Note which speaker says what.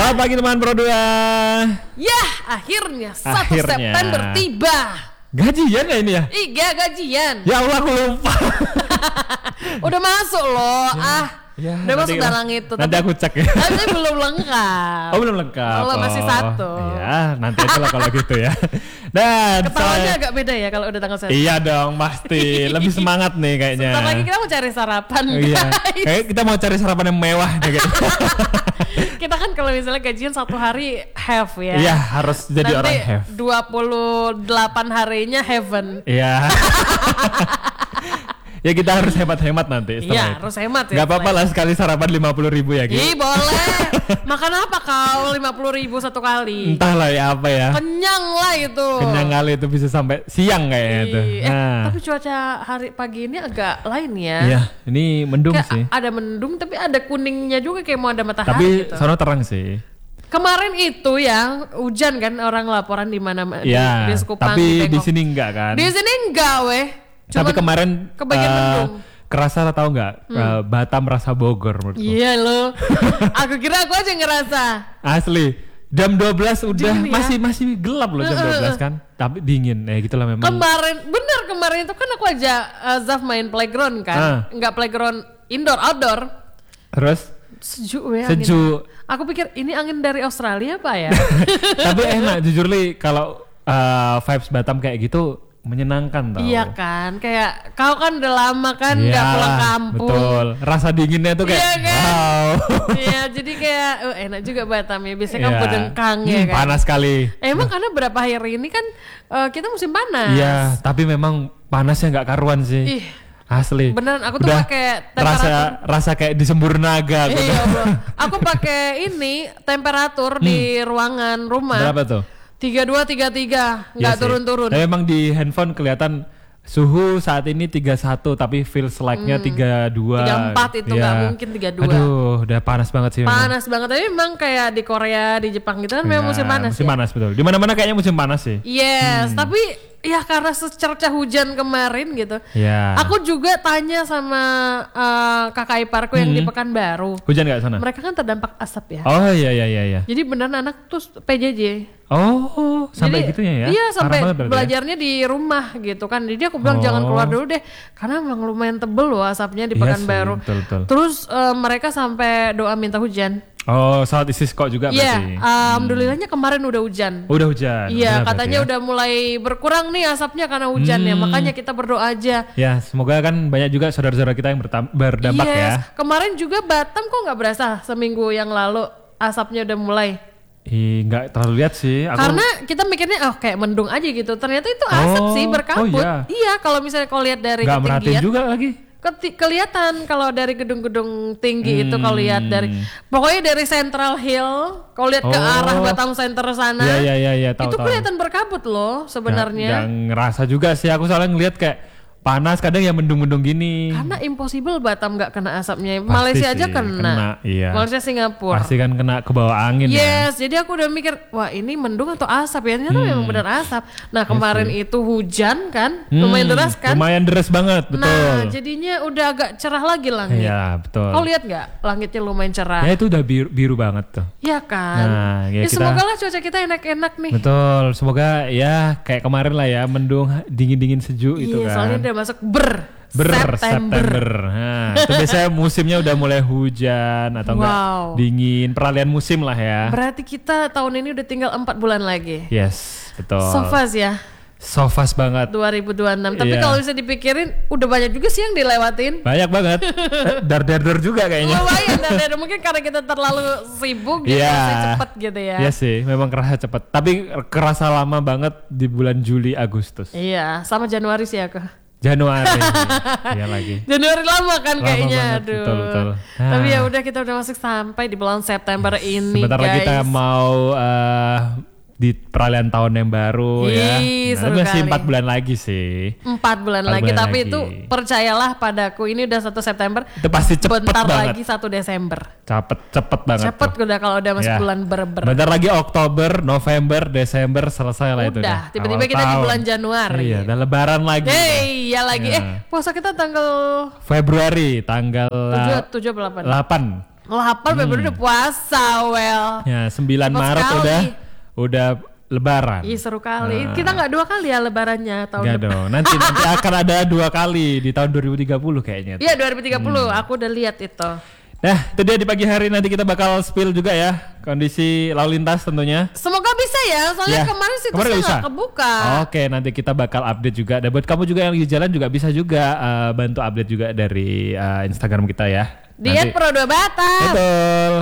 Speaker 1: Selamat pagi teman Pro 2.
Speaker 2: Ya, akhirnya 1 September tiba.
Speaker 1: Gajian ya ini ya?
Speaker 2: Iya, gajian.
Speaker 1: Ya Allah, aku lupa.
Speaker 2: Udah masuk loh.
Speaker 1: Ya,
Speaker 2: udah masuk dalam itu.
Speaker 1: Nanti aku cek ya.
Speaker 2: Tapi belum lengkap.
Speaker 1: Oh, belum lengkap.
Speaker 2: Belum, masih 1.
Speaker 1: Ya, nanti aja lah kalau gitu ya. Dan
Speaker 2: ketawanya agak beda ya kalau udah tanggal 1.
Speaker 1: Iya dong, pasti. Lebih semangat nih kayaknya.
Speaker 2: Sebentar lagi kita mau cari sarapan,
Speaker 1: iya.
Speaker 2: guys.
Speaker 1: Kayak kita mau cari sarapan yang mewah nih gitu.
Speaker 2: Kita kan kalau misalnya gajian 1 hari have ya.
Speaker 1: Iya, harus jadi
Speaker 2: nanti
Speaker 1: orang have.
Speaker 2: 28 harinya heaven.
Speaker 1: Iya. Ya kita harus hemat-hemat nanti.
Speaker 2: Iya, harus hemat ya.
Speaker 1: Gak apa-apa lah sekali sarapan 50.000 ya gitu.
Speaker 2: Ih, boleh. Makan apa kau 50.000 satu kali?
Speaker 1: Entahlah ya apa ya.
Speaker 2: Kenyang lah itu.
Speaker 1: Kenyang kali itu bisa sampai siang kayaknya tuh.
Speaker 2: Tapi cuaca hari pagi ini agak lain ya.
Speaker 1: Iya, ini mendung
Speaker 2: kayak
Speaker 1: sih.
Speaker 2: ada mendung tapi ada kuningnya juga kayak mau ada matahari
Speaker 1: tapi
Speaker 2: gitu.
Speaker 1: sono terang sih.
Speaker 2: Kemarin itu ya hujan kan, orang laporan di mana
Speaker 1: Ya,
Speaker 2: di Sekupang.
Speaker 1: tapi di sini enggak kan.
Speaker 2: Di sini enggak weh.
Speaker 1: Tapi kemarin
Speaker 2: kebagian mendung.
Speaker 1: Kerasa tahu nggak? Batam rasa Bogor menurutku.
Speaker 2: Iya loh. Aku kira aku aja ngerasa.
Speaker 1: Asli. Jam 12 udah
Speaker 2: dingin, ya?
Speaker 1: masih gelap loh jam 12 kan. Tapi dingin. Gitulah memang.
Speaker 2: Kemarin itu kan aku aja Zaf main playground kan. Enggak playground indoor, outdoor.
Speaker 1: Terus
Speaker 2: sejuk weh.
Speaker 1: Sejuk.
Speaker 2: Aku pikir ini angin dari Australia apa ya?
Speaker 1: Tapi enak jujur li kalau vibes Batam kayak gitu menyenangkan tau.
Speaker 2: Iya kan, kayak kau kan udah lama kan nggak pulang kampung.
Speaker 1: Betul, rasa dinginnya tuh kayak
Speaker 2: kan?
Speaker 1: wow.
Speaker 2: Iya, jadi kayak enak juga Batam ya. Biasanya kan Bedengkang ya kan.
Speaker 1: Panas sekali.
Speaker 2: Emang karena berapa hari ini kan kita musim panas.
Speaker 1: Iya, tapi memang panasnya nggak karuan sih. Asli.
Speaker 2: Beneran, aku tuh pakai temperatur.
Speaker 1: Rasa kayak disembur naga.
Speaker 2: Iya, bro. Aku pakai ini temperatur di ruangan rumah.
Speaker 1: Berapa tuh?
Speaker 2: 32, 33, nggak turun-turun.
Speaker 1: Tapi memang di handphone kelihatan suhu saat ini 31 tapi feels like-nya 32.
Speaker 2: 34 itu nggak mungkin 32.
Speaker 1: Aduh, udah panas banget sih.
Speaker 2: Panas banget, tapi memang kayak di Korea, di Jepang gitu kan memang musim panas.
Speaker 1: Musim panas betul. Di mana-mana kayaknya musim panas sih.
Speaker 2: Yes, tapi ya karena secercah hujan kemarin gitu.
Speaker 1: Iya.
Speaker 2: Aku juga tanya sama kakak iparku yang di Pekanbaru.
Speaker 1: Hujan nggak sana?
Speaker 2: Mereka kan terdampak asap ya.
Speaker 1: Oh iya.
Speaker 2: Jadi beneran anak tuh PJJ.
Speaker 1: Oh, sampai
Speaker 2: jadi,
Speaker 1: gitunya ya?
Speaker 2: Iya, sampai belajarnya
Speaker 1: ya?
Speaker 2: di rumah gitu kan. Jadi aku bilang jangan keluar dulu deh, karena memang lumayan tebel loh asapnya di Pekanbaru.
Speaker 1: Betul.
Speaker 2: Terus mereka sampai doa minta hujan.
Speaker 1: Oh, salat istisqa juga berarti?
Speaker 2: Iya, alhamdulillahnya kemarin udah hujan.
Speaker 1: Udah hujan?
Speaker 2: Iya, katanya udah mulai berkurang nih asapnya karena hujan ya, makanya kita berdoa aja.
Speaker 1: Ya, semoga kan banyak juga saudara-saudara kita yang berdampak ya.
Speaker 2: Kemarin juga Batam kok nggak berasa seminggu yang lalu asapnya udah mulai.
Speaker 1: Nggak terlalu lihat sih.
Speaker 2: Karena kita mikirnya kayak mendung aja gitu. Ternyata itu asap sih berkabut. Iya, kalau misalnya kau lihat dari
Speaker 1: ketinggian. Nggak merhatiin juga lagi.
Speaker 2: Kelihatan kalau dari gedung-gedung tinggi itu kalau lihat dari pokoknya dari Central Hill kalau lihat ke arah Batam Center sana.
Speaker 1: Iya, tahu.
Speaker 2: Itu kelihatan berkabut loh sebenarnya.
Speaker 1: Nggak ngerasa juga sih. Aku soalnya ngelihat kayak panas kadang ya mendung-mendung gini.
Speaker 2: Karena impossible Batam nggak kena asapnya.
Speaker 1: Pasti
Speaker 2: Malaysia aja
Speaker 1: sih,
Speaker 2: kena.
Speaker 1: Iya.
Speaker 2: Malaysia, Singapura.
Speaker 1: Pasti kan kena ke bawah angin ya.
Speaker 2: Yes, jadi aku udah mikir, wah ini mendung atau asap ya? Ternyata memang benar asap. Nah kemarin itu hujan kan, lumayan deras kan?
Speaker 1: Lumayan deras banget, betul.
Speaker 2: Nah jadinya udah agak cerah lagi langit.
Speaker 1: Iya, betul.
Speaker 2: Kau lihat nggak langitnya lumayan cerah?
Speaker 1: Ya itu udah biru banget tuh.
Speaker 2: Iya kan?
Speaker 1: Nah, ya
Speaker 2: semoga lah cuaca kita enak-enak nih.
Speaker 1: Betul, semoga ya kayak kemarin lah ya, mendung dingin-dingin sejuk itu kan.
Speaker 2: Iya, soalnya udah masuk
Speaker 1: September. Nah, itu biasanya musimnya udah mulai hujan atau enggak dingin, peralihan musim lah ya.
Speaker 2: Berarti kita tahun ini udah tinggal 4 bulan lagi.
Speaker 1: Yes, betul.
Speaker 2: So fast ya.
Speaker 1: So fast banget.
Speaker 2: 2026. Tapi kalau bisa dipikirin udah banyak juga sih yang dilewatin.
Speaker 1: Banyak banget. Dar juga kayaknya.
Speaker 2: Lumayan dar mungkin karena kita terlalu sibuk gitu, cepet gitu ya.
Speaker 1: Iya sih, memang kerasa cepet. Tapi kerasa lama banget di bulan Juli Agustus.
Speaker 2: Iya, sama Januari sih aku.
Speaker 1: Januari. Iya lagi.
Speaker 2: Januari lama kan kayaknya.
Speaker 1: Banget, betul.
Speaker 2: Tapi ya udah kita udah masuk sampai di bulan September ini.
Speaker 1: Sebentar lagi kita mau di peralihan tahun yang baru ya. Nah, masih 4 bulan lagi sih.
Speaker 2: 4 bulan lagi, tapi itu percayalah padaku ini udah 1 September.
Speaker 1: Itu pasti cepet
Speaker 2: bentar
Speaker 1: banget.
Speaker 2: lagi 1 Desember.
Speaker 1: Cepet banget.
Speaker 2: Cepet udah kalau udah masuk bulan Berber.
Speaker 1: Bentar lagi Oktober, November, Desember selesai lah itu.
Speaker 2: Udah, tiba-tiba kita di bulan Januari.
Speaker 1: Iya, dan lebaran lagi.
Speaker 2: Iya lagi. Puasa kita tanggal
Speaker 1: Februari tanggal
Speaker 2: 7 atau 8?
Speaker 1: 8.
Speaker 2: Lapar baru udah puasa,
Speaker 1: Ya, 9 Maret udah Lebaran.
Speaker 2: Ih seru kali. Kita nggak 2 kali ya Lebarannya tahun depan.
Speaker 1: Dong. Nanti akan ada 2 kali di tahun 2030 kayaknya.
Speaker 2: Iya 2030. Aku udah lihat itu.
Speaker 1: Nah, itu dia di pagi hari nanti kita bakal spill juga ya kondisi lalu lintas tentunya.
Speaker 2: Semoga bisa ya, soalnya kemarin situsnya nggak kebuka.
Speaker 1: Oke, nanti kita bakal update juga. Dan buat kamu juga yang lagi jalan juga bisa juga bantu update juga dari Instagram kita ya.
Speaker 2: Diet Pro 2 Batam.
Speaker 1: Betul.